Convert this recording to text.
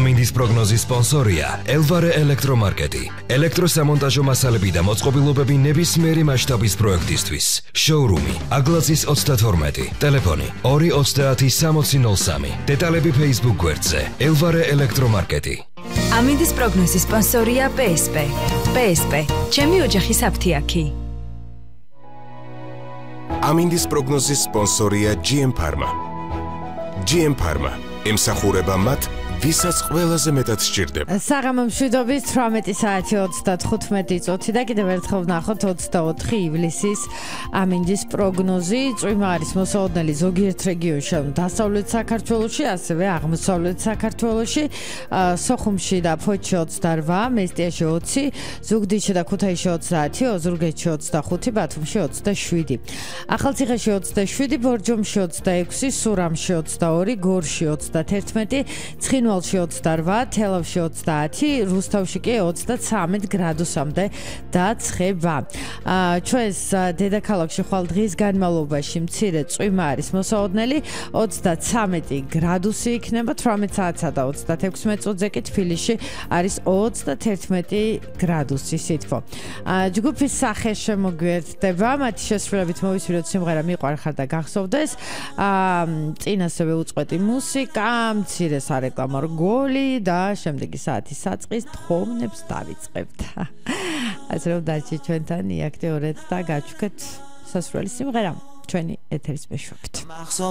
ამინდის პროგნოზის სპონსორია ელვარე ელექტრომარკეტი. ელექტროსამონტაჟო მასალები და მოწყობილობები ნებისმიერი მასშტაბის პროექტისთვის. შოურუმი აგლაძის 32, ტელეფონი 230 დეტალები Facebook გვერდზე ელვარე ელექტრომარკეტი. ამინდის პროგნოზის სპონსორია PSP. PSP, ჩემი ოჯახის აფთიაქი. ამინდის პროგნოზის სპონსორია GM Pharma. GM Pharma ემსახურება მათ, ვისაც ყველაზე მეტად სჭირდება. საღამო მშვიდობის 18 საათი 35 წუთი და კიდევ ერთხელ ვნახოთ 24 ივლისის ამინდის პროგნოზი. წვიმა არის მოსაოდნელი ზოგიერთ რეგიონში, დასავლეთ საქართველოში, ასევე აღმოსავლეთ საქართველოში, სოხუმში და ფოთში 28, მესტიაში 20, ზუგდიდში და ქუთაისში 30, ოზურგეთში 25, ბათუმში 27, ახალციხეში 27, ბორჯომში 26, სურამში 22, გორში 31, ცხინვალში 28, თელავში 30, რუსთავში კი 33 გრადუსამდე დაცხება. ჩვენს დედაქალაქში ხვალ დღის განმავლობაში მცირე წვიმა არის მოსაოდნელი, 33 გრადუსი იქნება 18 საათსა და 36 წუთზე კი თბილისში არის 31 გრადუსი სითბო. ჯგუფის სახე შემოგვიერთდება, მათი შესრულებით მოვისმინოთ სიმღერა მიყვარხარ და გახსოვდეს. წინ ასევე უწყვეტი მუსიკა, მცირე სარეკლამო გოლი და შემდეგი საათის საწყის თხოვნებს დავიწყებთ. ასე რომ დარჩით ჩვენთან იაქტიორეთ და გაჩვქეთ სასურველი სიმღერა ჩვენი ეთერის მეშვეობით.